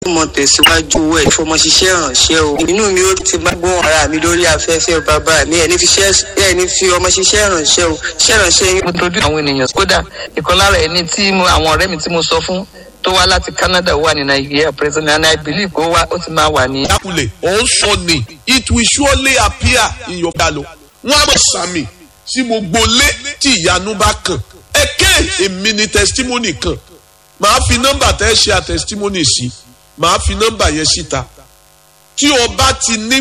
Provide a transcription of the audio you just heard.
mo tẹ̀síwájú owó ẹ̀ fọmọ ṣiṣẹ́ ránṣẹ́ o inú mi ó ti máa gbọ́n ara mi lórí afẹ́fẹ́ bàbá mi ẹni fi ọmọ ṣiṣẹ́ ránṣẹ́ o ṣiṣẹ́ ránṣẹ́ yín. mo tọ́jú àwọn ènìyàn kódà ìkan lára ẹni tí àwọn ọ̀rẹ́ mi tí mo sọ fún tó wá láti Canada wà ní Nigeria present and I believe ó ti máa wà ní. dákúlẹ̀ ó sọ ni it will surely appear in your galo wọ́n á mọ̀ sàmì sí gbogbo lé tí ìyanu bá kàn èmi ni testimony kan màá fi nọ́mbà tẹ́ ṣe a testimony sí màá fi nọ́mbà yẹn síta tí o bá ti ní